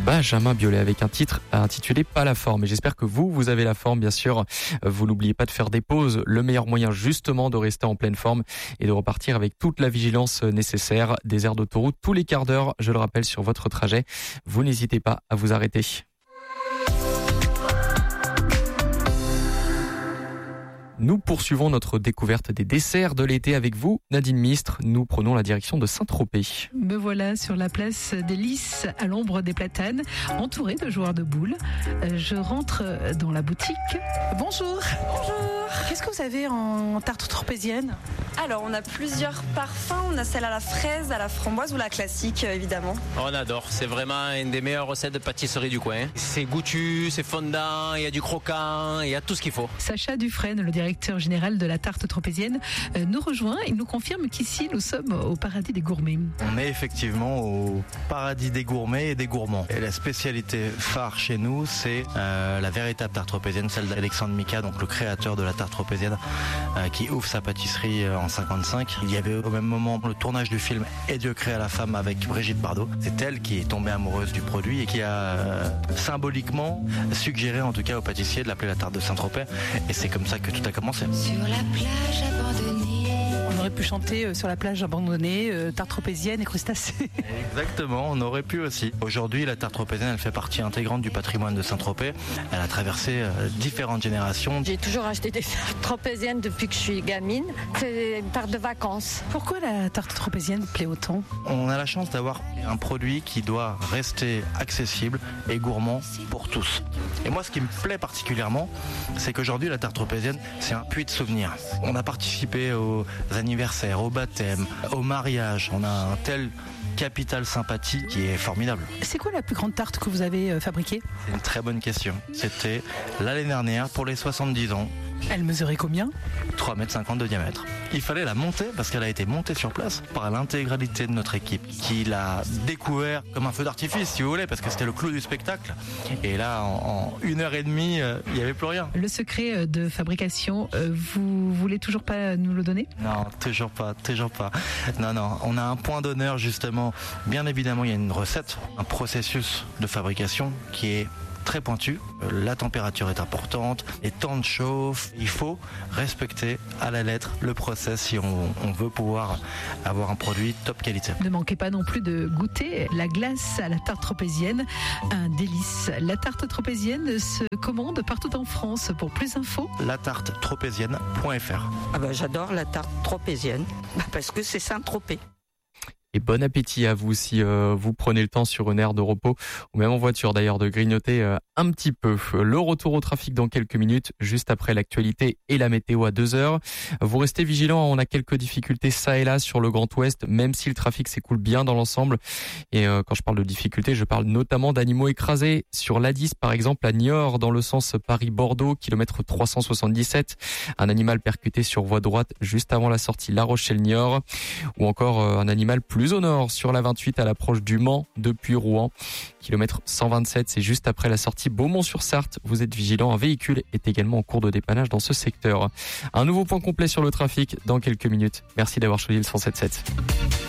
Benjamin Biolay avec un titre intitulé Pas la forme. Et j'espère que vous avez la forme, bien sûr. Vous n'oubliez pas de faire des pauses. Le meilleur moyen justement de rester en pleine forme et de repartir avec toute la vigilance nécessaire. Des aires d'autoroute tous les quarts d'heure, je le rappelle, sur votre trajet. Vous n'hésitez pas à vous arrêter. Nous poursuivons notre découverte des desserts de l'été avec vous, Nadine Mistre. Nous prenons la direction de Saint-Tropez. Me voilà sur la place des Lys, à l'ombre des platanes, entourée de joueurs de boules. Je rentre dans la boutique. Bonjour. Bonjour. Qu'est-ce que vous avez en tarte tropézienne ? Alors, on a plusieurs parfums. On a celle à la fraise, à la framboise ou la classique, évidemment. On adore. C'est vraiment une des meilleures recettes de pâtisserie du coin. C'est goûtu, c'est fondant, il y a du croquant, il y a tout ce qu'il faut. Sacha Dufresne, le directeur général de la tarte tropézienne, nous rejoint. Il nous confirme qu'ici, nous sommes au paradis des gourmets. On est effectivement au paradis des gourmets et des gourmands. Et la spécialité phare chez nous, c'est la véritable tarte tropézienne, celle d'Alexandre Mica, donc le créateur de la tarte tropézienne, qui ouvre sa pâtisserie en 55. Il y avait au même moment le tournage du film Et Dieu créa la femme avec Brigitte Bardot. C'est elle qui est tombée amoureuse du produit et qui a symboliquement suggéré en tout cas au pâtissier de l'appeler la tarte de Saint-Tropez. Et c'est comme ça que tout a commencé. Sur la plage abandonnée. On aurait pu chanter sur la plage abandonnée, tarte tropézienne et crustacés. Exactement, on aurait pu aussi. Aujourd'hui, la tarte tropézienne, elle fait partie intégrante du patrimoine de Saint-Tropez. Elle a traversé différentes générations. J'ai toujours acheté des tartes tropéziennes depuis que je suis gamine. C'est une tarte de vacances. Pourquoi la tarte tropézienne plaît autant ? On a la chance d'avoir un produit qui doit rester accessible et gourmand pour tous. Et moi, ce qui me plaît particulièrement, c'est qu'aujourd'hui, la tarte tropézienne, c'est un puits de souvenirs. On a participé aux anniversaires, au baptême, au mariage. On a un tel capital sympathie qui est formidable. C'est quoi la plus grande tarte que vous avez fabriquée ? C'est une très bonne question. C'était l'année dernière pour les 70 ans. Elle mesurait combien ? 3,50 m de diamètre. Il fallait la monter parce qu'elle a été montée sur place par l'intégralité de notre équipe qui l'a découvert comme un feu d'artifice si vous voulez parce que c'était le clou du spectacle. Et là en 1h30 il n'y avait plus rien. Le secret de fabrication, vous voulez toujours pas nous le donner ? Non, toujours pas. Non, on a un point d'honneur justement. Bien évidemment il y a une recette, un processus de fabrication qui est très pointu. La température est importante, les temps de chauffe. Il faut respecter à la lettre le process si on veut pouvoir avoir un produit top qualité. Ne manquez pas non plus de goûter la glace à la tarte tropézienne, un délice. La tarte tropézienne se commande partout en France. Pour plus d'infos, latartetropézienne.fr. J'adore la tarte tropézienne parce que c'est Saint-Tropez. Et bon appétit à vous si vous prenez le temps sur une aire de repos ou même en voiture d'ailleurs de grignoter un petit peu. Le retour au trafic dans quelques minutes, juste après l'actualité et la météo à 2h. Vous restez vigilants, on a quelques difficultés ça et là sur le Grand Ouest, même si le trafic s'écoule bien dans l'ensemble. Et quand je parle de difficultés, je parle notamment d'animaux écrasés. Sur l'A10 par exemple, à Niort, dans le sens Paris-Bordeaux, kilomètre 377. Un animal percuté sur voie droite juste avant la sortie La Rochelle-Niort. Ou encore un animal plus au nord, sur la 28 à l'approche du Mans, depuis Rouen. Kilomètre 127, c'est juste après la sortie Beaumont-sur-Sarthe. Vous êtes vigilants, un véhicule est également en cours de dépannage dans ce secteur. Un nouveau point complet sur le trafic dans quelques minutes. Merci d'avoir choisi le 107.7.